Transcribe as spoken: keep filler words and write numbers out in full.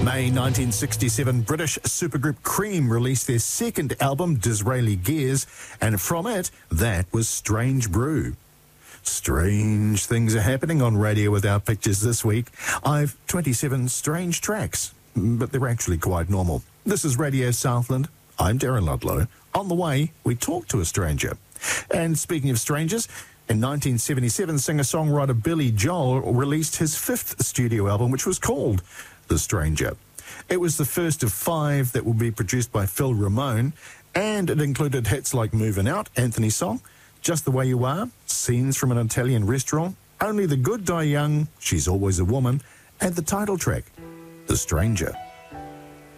May nineteen sixty-seven, British supergroup Cream released their second album, Disraeli Gears, and from it, that was Strange Brew. Strange things are happening on Radio Without Pictures this week. I've twenty-seven strange tracks, but they're actually quite normal. This is Radio Southland. I'm Darren Ludlow. On the way, we talk to a stranger. And speaking of strangers, in nineteen seventy-seven, singer-songwriter Billy Joel released his fifth studio album, which was called The Stranger. It was the first of five that will be produced by Phil Ramone, and it included hits like Movin' Out, Anthony's song, Just the Way You Are, Scenes from an Italian Restaurant, Only the Good Die Young, She's Always a Woman, and the title track, The Stranger.